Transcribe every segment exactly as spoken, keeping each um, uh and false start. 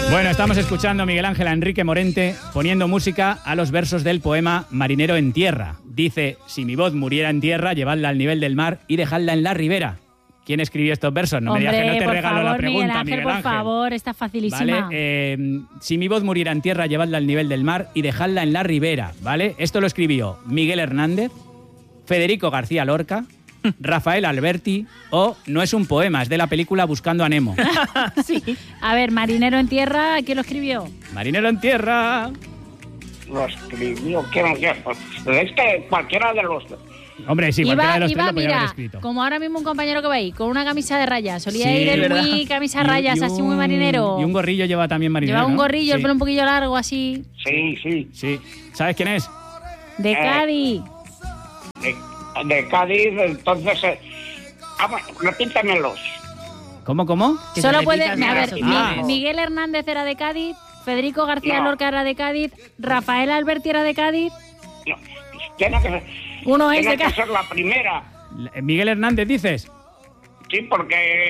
Bueno, estamos escuchando a Miguel Ángel a Enrique Morente poniendo música a los versos del poema Marinero en tierra. Dice, si mi voz muriera en tierra, llevadla al nivel del mar y dejadla en la ribera. ¿Quién escribió estos versos? No Hombre, me digas que no te por regalo favor, la pregunta, Miguel Ángel, Miguel por Ángel. favor, está facilísima. ¿Vale? Eh, si mi voz muriera en tierra, llevadla al nivel del mar y dejadla en la ribera, ¿vale? Esto lo escribió Miguel Hernández, Federico García Lorca, Rafael Alberti o no es un poema, es de la película Buscando a Nemo. Sí. A ver, Marinero en tierra, ¿quién lo escribió? Marinero en tierra. Lo escribió, ¿quién? Es que cualquiera de los... Hombre, sí, cualquiera Iba, de los iba tres lo podía haber mira, escrito. como ahora mismo un compañero que va ahí, con una camisa de rayas. Solía Sí, ir es el verdad. muy camisa de Y- rayas, y así muy un- marinero. Y un gorrillo lleva también marinero, Lleva un ¿no? gorrillo, el Sí. pelo un poquillo largo, así. Sí, sí. Sí. ¿Sabes quién es? De Eh. Cádiz. De, de Cádiz, entonces... Eh, ah, bueno, repítamelos. ¿Cómo, cómo? Que se Solo repita puede... mi A ver, abrazo. Mi- Ah. Miguel Hernández era de Cádiz, Federico García No. Lorca era de Cádiz, Rafael Alberti era de Cádiz. No, tiene que ser, Uno es tiene de que Cádiz. ser la primera. Miguel Hernández, dices. Sí, porque...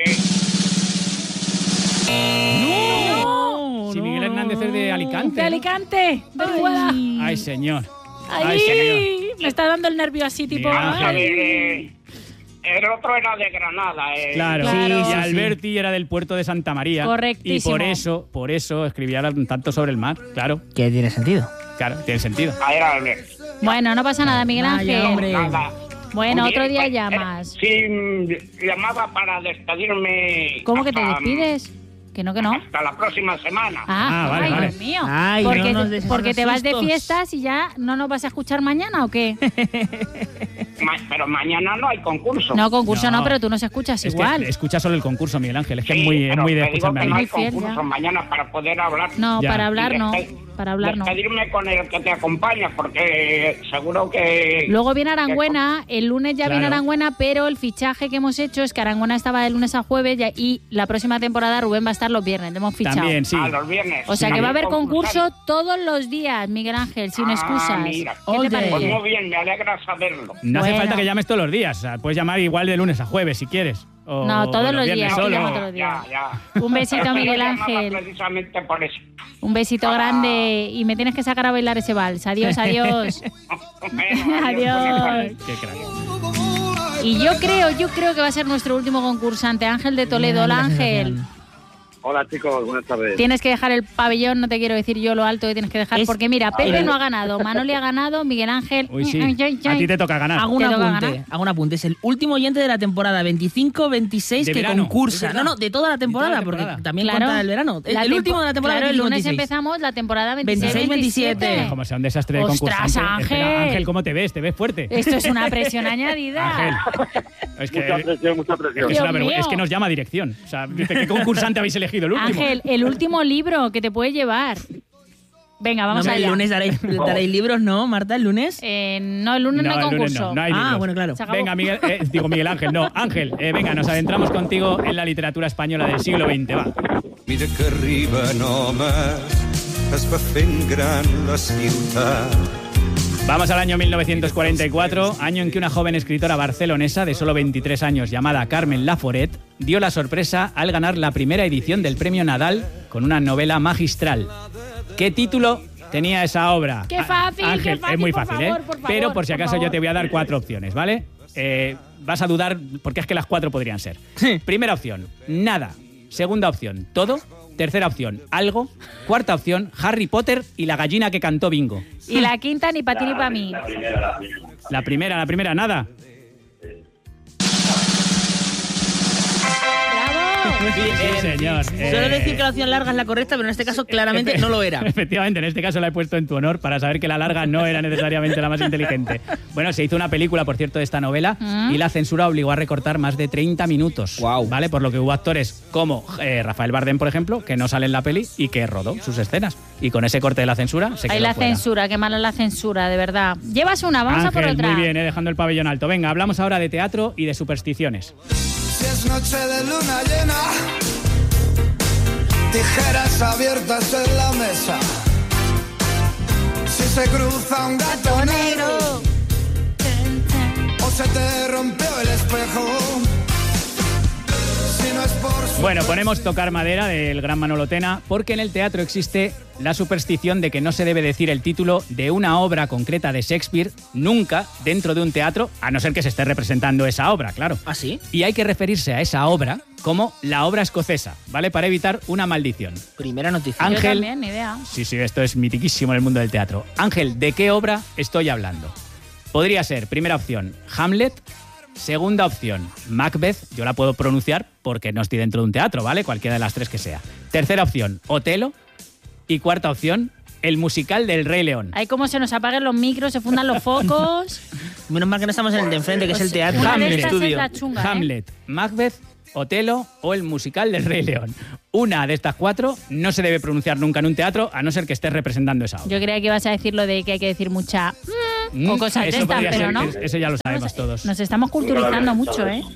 ¡No! Si Miguel Hernández es de Alicante. De ¿no? Alicante, de Rueda. Ay, señor. Ay, Ay, señor. me está dando el nervio así, tipo... Miguel Vamos a Ángel. ay. ver, eh, el otro era de Granada. Eh. Claro. Claro. Y Sí, sí, Alberti era del puerto de Santa María. Correctísimo. Y por eso, por eso escribía tanto sobre el mar. Claro, Que tiene sentido. claro, tiene sentido. Ah, era Albert. Bueno, no pasa nada, Miguel Vaya, Ángel. hombre. Nada. Bueno, Bien, otro día pues, llamas. eh, sí, llamaba para despedirme. ¿Cómo que te hasta- despides? Que no, que no. Hasta la próxima semana. Ah, Ah, vale, ay, vale. Dios mío. Ay, porque no nos des porque esos te vas de sustos. fiestas y ya no nos vas a escuchar mañana o qué? Ma- pero mañana no hay concurso. No, concurso no, No. pero tú nos escuchas Es igual. que escucha solo el concurso, Miguel Ángel. Es que Sí, es muy, es pero muy de te digo escucharme a que mí. no hay Muy fiel, concurso ya. mañana para poder hablar. No, Ya. para hablar Y no. despe- Para hablar no. Despedirme con el que te acompaña, porque seguro que... Luego viene Arangüena, el lunes ya viene Claro. Arangüena, pero el fichaje que hemos hecho es que Arangüena estaba de lunes a jueves ya- y la próxima temporada Rubén va a estar los viernes, le hemos fichado. También, sí. A los viernes. O sea que va a haber También concurso concursante. todos los días, Miguel Ángel, sin Ah, excusas. mira. ¿Qué All te day. Pues parece? muy bien, me alegra saberlo. No hace Bueno. falta que llames todos los días. O sea, puedes llamar igual de lunes a jueves si quieres. O- No, todos o los viernes días, solo. llamo todos los días. Ya, ya. Un besito, Yo Miguel llamaba Ángel. Precisamente por eso. Un besito Ah. grande y me tienes que sacar a bailar ese vals. Adiós, adiós. Bueno, Adiós. Qué crack. Y yo creo, yo creo que va a ser nuestro último concursante, Ángel de Toledo. Hola, Ángel. Hola chicos, buenas tardes. Tienes que dejar el pabellón, no te quiero decir yo lo alto que tienes que dejar, Es- porque mira, Pepe el- no ha ganado, Manoli ha ganado, Miguel Ángel... Uy, sí. ay, ay, ay. A ti te toca ganar. Hago un ¿Te toca apunte, ganar? hago un apunte. Es el último oyente de la temporada veinticinco veintiséis De que verano, concursa. es No, verdad. no, de toda la temporada, De toda la temporada. porque también Claro. cuenta el verano. El, La el tempo- último de la temporada Claro, el lunes veinticinco veintiséis. empezamos la temporada veintiséis, veintiséis veintisiete. veintisiete. Como sea un desastre de Ostras, concursante. Espera, Ángel. Ángel, ¿cómo te ves? ¿Te ves fuerte? Esto es una presión añadida. Ángel. Es que, Mucha presión, mucha es, presión. que es, una Dios vergü- mío. es que nos llama dirección. O sea, dice, ¿qué concursante habéis elegido? El último. Ángel, el último libro que te puede llevar. Venga, vamos No, allá. el lunes daréis, daréis libros, ¿no, Marta? ¿El lunes? Eh, no, el lunes no, hay el lunes concurso. no, no hay Ah, libros. bueno, claro. Se acabó. Venga, Miguel, eh, digo Miguel Ángel, no, Ángel, eh, venga, nos adentramos contigo en la literatura española del siglo veinte, va. Mira que arriben homes, es va fent gran la ciutat. Vamos al año mil novecientos cuarenta y cuatro, año en que una joven escritora barcelonesa de solo veintitrés años llamada Carmen Laforet dio la sorpresa al ganar la primera edición del Premio Nadal con una novela magistral. ¿Qué título tenía esa obra? Qué fácil, Á- Ángel, qué fácil, es muy por fácil, favor, ¿eh? por favor, Pero por si por acaso yo favor. te voy a dar cuatro opciones, ¿vale? Eh, vas a dudar porque es que las cuatro podrían ser. Primera opción, nada. Segunda opción, todo. Tercera opción, algo. Cuarta opción, Harry Potter y la gallina que cantó bingo. Y la quinta ni para ti ni para mí. La primera, la primera, nada. ¡Bravo! Sí, sí, señor. Suelo Eh, decir que la opción larga es la correcta, pero en este caso claramente no lo era. Efectivamente, en este caso la he puesto en tu honor para saber que la larga no era necesariamente la más inteligente. Bueno, se hizo una película, por cierto, de esta novela ¿Mm? y la censura obligó a recortar más de treinta minutos. Guau. ¿Vale? Por lo que hubo actores como eh, Rafael Bardem, por ejemplo, que no sale en la peli y que rodó sus escenas. Y con ese corte de la censura se quedó Ahí la fuera. censura, qué mala la censura, de verdad. Llevas una, vamos a por Ángel, otra. muy bien, eh, dejando el pabellón alto. Venga, hablamos ahora de teatro y de supersticiones. Si es noche de luna llena, tijeras abiertas en la mesa. Si se cruza un gato negro o se te rompió el espejo. Si si no es por su... Bueno, ponemos Tocar madera del gran Manolo Tena porque en el teatro existe la superstición de que no se debe decir el título de una obra concreta de Shakespeare nunca dentro de un teatro, a no ser que se esté representando esa obra, claro. ¿Ah, sí? Y hay que referirse a esa obra como la obra escocesa, ¿vale? Para evitar una maldición. Primera noticia. Ángel. Yo también, ni idea. Sí, sí, esto es mitiquísimo en el mundo del teatro. Ángel, ¿de qué obra estoy hablando? Podría ser, primera opción, Hamlet. Segunda opción, Macbeth. Yo la puedo pronunciar porque no estoy dentro de un teatro, ¿vale? Cualquiera de las tres que sea. Tercera opción, Otelo. Y cuarta opción, el musical del Rey León. Hay como se nos apaguen los micros, se fundan los focos. Menos mal que no estamos en el de enfrente, que es el teatro. Una de Hamlet. estas es Estudio. la chunga, ¿eh? Hamlet, Macbeth, Otelo o el musical del Rey León. Una de estas cuatro no se debe pronunciar nunca en un teatro, a no ser que estés representando esa obra. Yo creía que ibas a decir lo de que hay que decir mucha mm, o cosas de Eso estas, podría pero ser, no. es- Eso ya lo sabemos todos. Nos estamos culturizando mucho, ¿eh?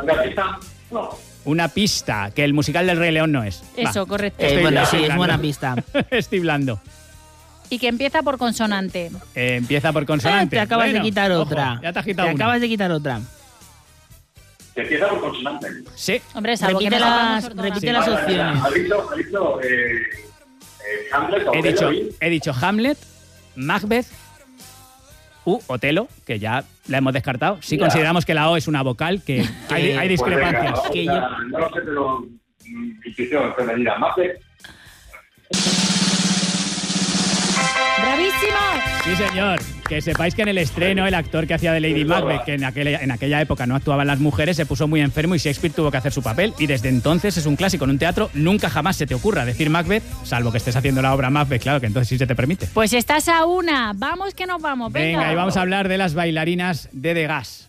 Una pista, que el musical del Rey León no es. Va. Eso, correcto. Eh, Estoy- bueno, estoy sí, es blando. buena pista. Estoy blando. Y que empieza por consonante. Eh, empieza por Eh, consonante. te acabas Bueno, de quitar ojo, otra. ya te has quitado Te una. acabas de quitar otra. Que empieza por consonante. Sí. Hombre, salvo Repite que no las- sepamos ortografía. repite las opciones. ¿Ha dicho, ha dicho eh, eh, Hamlet, He Otelo dicho, y- he dicho Hamlet, Macbeth u Otelo, que ya la hemos descartado. Sí Ya. consideramos que la O es una vocal, que hay, hay Pues discrepancias. venga, que o sea, no lo sé, pero mm, intuición femenina. Macbeth. ¡Bravísimo! Sí, señor. Que sepáis que en el estreno el actor que hacía de Lady Macbeth, que en aquella, en aquella época no actuaban las mujeres, se puso muy enfermo y Shakespeare tuvo que hacer su papel. Y desde entonces es un clásico en un teatro. Nunca jamás se te ocurra decir Macbeth, salvo que estés haciendo la obra Macbeth, claro, que entonces sí se te permite. Pues estás a una. Vamos que nos vamos. Venga. Venga, y vamos a hablar de las bailarinas de Degas.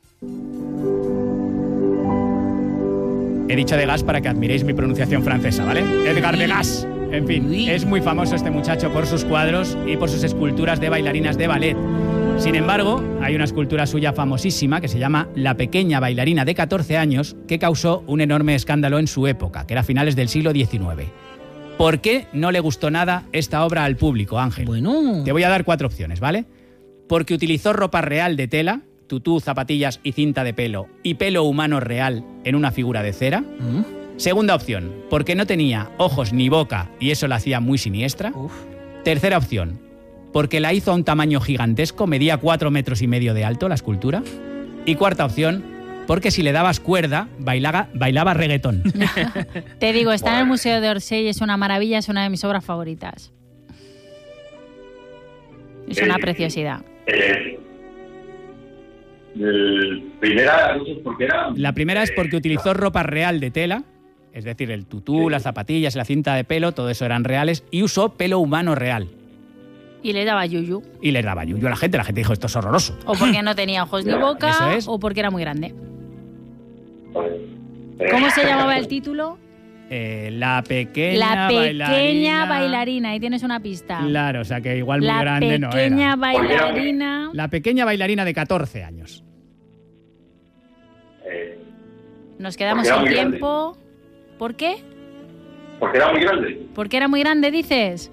He dicho Degas para que admiréis mi pronunciación francesa, ¿vale? Edgar Degas. En fin, Uy. es muy famoso este muchacho por sus cuadros y por sus esculturas de bailarinas de ballet. Sin embargo, hay una escultura suya famosísima que se llama La pequeña bailarina de catorce años, que causó un enorme escándalo en su época, que era a finales del siglo diecinueve. ¿Por qué no le gustó nada esta obra al público, Ángel? Bueno. Te voy a dar cuatro opciones, ¿vale? Porque utilizó ropa real de tela, tutú, zapatillas y cinta de pelo, y pelo humano real en una figura de cera. Mm, Segunda opción, porque no tenía ojos ni boca y eso la hacía muy siniestra. uf. Tercera opción, porque la hizo a un tamaño gigantesco, medía cuatro metros y medio de alto la escultura. Y cuarta opción, porque si le dabas cuerda, bailaba, bailaba reggaetón. Te digo, está en el Museo de Orsay, es una maravilla, es una de mis obras favoritas. Es una Eh, preciosidad. Eh, el primera, no sé por qué era. La primera es porque utilizó ropa real de tela, es decir, el tutú, las zapatillas, la cinta de pelo, todo eso eran reales, y usó pelo humano real. Y le daba yuyu. Y le daba yuyu a la gente, la gente dijo, esto es horroroso. O porque no tenía ojos ni boca, Eso es. o porque era muy grande. Eh, ¿Cómo se llamaba el título? Eh, la pequeña La pequeña bailarina. bailarina. Ahí tienes una pista. Claro, o sea que igual muy La grande no pequeña era. bailarina. La pequeña bailarina de catorce años. eh, Nos quedamos Porque era sin muy grande. tiempo. ¿Por qué? porque era muy grande. ¿Porque era muy grande, dices?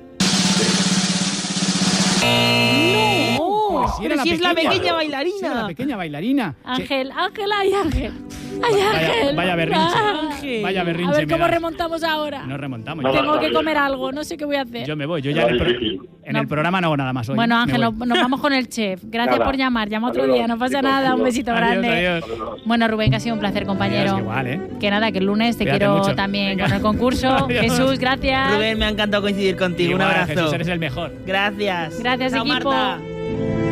¡No! Pues sí, era Pero la si es la pequeña. pequeña Sí, bailarina. la pequeña bailarina. Sí. Ángel, Ángel, ay Ángel. Ay Vaya- Ángel. vaya berrinche. Ángel. Vaya berrinche A ver me cómo das. remontamos ahora. Nos remontamos. No, ya. Tengo no, que no, comer no. algo, no sé qué voy a hacer. Yo me voy, yo ya en el, pro- en el No. programa no hago nada más hoy. Bueno, Me Ángel, voy. nos, nos vamos con el chef. Gracias Nada. por llamar. Llama otro Adiós. día, no pasa Chicos, nada. Un adiós. besito Adiós, grande. adiós. Bueno, Rubén, que ha sido un placer, compañero. Adiós, igual, ¿eh? Que nada, que el lunes te Cuídate quiero mucho. también Venga. con el concurso. Adiós. Jesús, gracias. Rubén, me ha encantado coincidir contigo. Igual, Un abrazo. Jesús, eres el mejor. Gracias. Gracias, Chao, equipo. Marta.